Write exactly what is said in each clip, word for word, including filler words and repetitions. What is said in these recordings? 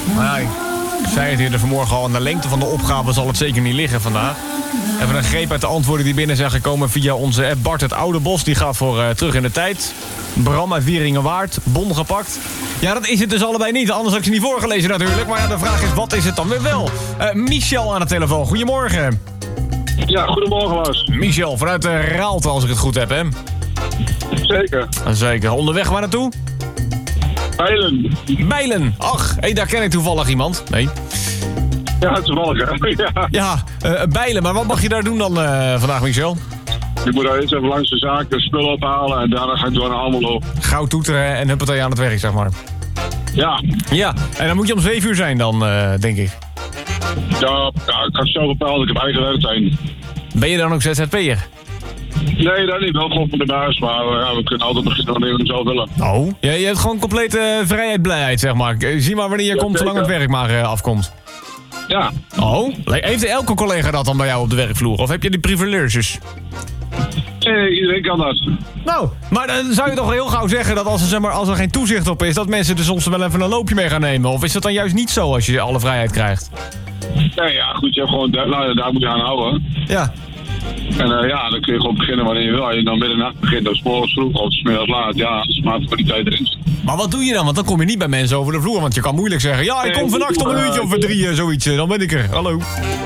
Nou ja, ik zei het eerder vanmorgen al, aan de lengte van de opgave zal het zeker niet liggen vandaag. Even een greep uit de antwoorden die binnen zijn gekomen via onze app. Bart het Oude Bos, die gaat voor uh, terug in de tijd. Bram uit Wieringenwaard, bon gepakt. Ja, dat is het dus allebei niet, anders had ik ze niet voorgelezen natuurlijk. Maar ja, de vraag is, wat is het dan weer wel? Uh, Michel aan de telefoon, goedemorgen. Ja, goedemorgen Lars. Michel, vanuit de Raalte als ik het goed heb, hè? Zeker. Zeker. Onderweg waar naartoe? Bijlen. Bijlen. Ach, hey, daar ken ik toevallig iemand. Nee. Ja, toevallig hè. Ja. Ja, uh, Bijlen. Maar wat mag je daar doen dan uh, vandaag, Michel? Je moet daar eerst even langs de zaak de spullen ophalen en daarna ga ik door naar Almelo. Gauw toeteren en huppatee aan het werk, zeg maar. Ja. Ja, en dan moet je om zeven uur zijn dan, uh, denk ik. Ja, ja, ik had zo bepaald. Ik heb eigen werktuin. Ben je dan ook Z Z P'er? Nee, dat niet. Wel gewoon voor de baas, maar uh, ja, we kunnen altijd beginnen wanneer we hem zelf willen. Oh? Ja, je hebt gewoon complete vrijheid, blijheid, zeg maar. Zie maar wanneer je Ja, komt, zolang het werk maar uh, afkomt. Ja. Oh? Heeft elke collega dat dan bij jou op de werkvloer? Of heb je die privileges? Nee, iedereen kan dat. Nou, maar dan zou je toch heel gauw zeggen dat als er, zeg maar, als er geen toezicht op is, dat mensen er soms wel even een loopje mee gaan nemen? Of is dat dan juist niet zo als je alle vrijheid krijgt? Nee, ja, goed. Je hebt gewoon, nou, daar moet je aan houden. Ja. En uh, ja, dan kun je gewoon beginnen wanneer je wil. Als je dan middernacht begint, of 's morgens vroeg of 's middags laat. Ja, dat is maar voor die tijd erin zit. Maar wat doe je dan? Want dan kom je niet bij mensen over de vloer. Want je kan moeilijk zeggen, ja, ik kom vannacht om een uurtje of drie, zoiets. Dan ben ik er. Hallo.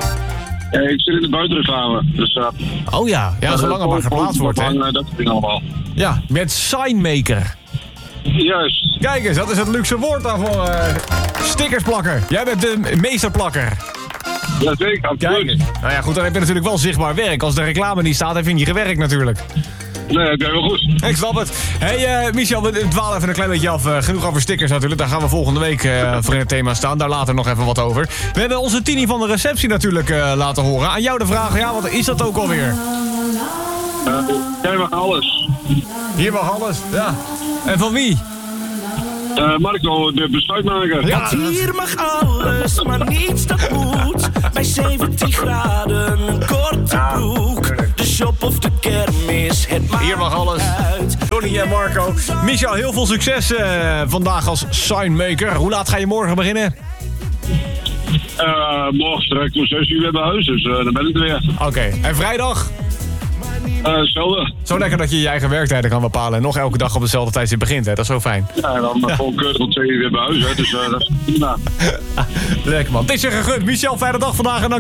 Ja, ik zit in de buitenreclame. Dus, uh, Oh ja, ja, zolang er maar geplaatst wordt, hè. uh, dat vind ik allemaal. Ja, met signmaker. Juist. Kijk eens, dat is het luxe woord daarvoor. Uh, stickersplakker. Jij bent de meesterplakker. Ja, zeker. Absoluut. Kijk. Nou ja, goed, dan heb je natuurlijk wel zichtbaar werk. Als de reclame niet staat, heb je niet gewerkt natuurlijk. Nee, dat is wel goed. Ik snap het. Hey uh, Michel, we dwalen even een klein beetje af. Uh, genoeg over stickers natuurlijk. Daar gaan we volgende week uh, voor in het thema staan. Daar later nog even wat over. We hebben onze Tini van de receptie natuurlijk uh, laten horen. Aan jou de vraag, ja, wat is dat ook alweer? Uh, jij mag alles. Hier mag alles, ja. En van wie? Uh, Marco, de besluitmaker. Ja, Want hier mag alles, maar niets dat moet. Bij zeventien graden, een korte broek. De shop of de kermis, het maakt hier mag alles. uit. Tony en Marco. Michel, heel veel succes uh, vandaag als signmaker. Hoe laat ga je morgen beginnen? Uh, morgen direct om zes uur weer bij huis, dus uh, dan ben ik er weer. Oké, okay. En vrijdag? Uh, hetzelfde. Zo lekker dat je je eigen werktijden kan bepalen en nog elke dag op dezelfde tijdje begint, hè? Dat is zo fijn. Ja, en dan ja. Gewoon keurig om twee uur weer bij huis, hè, dus uh, dat is prima. Lekker man. Het is je gegund. Michel, fijne dag vandaag en dank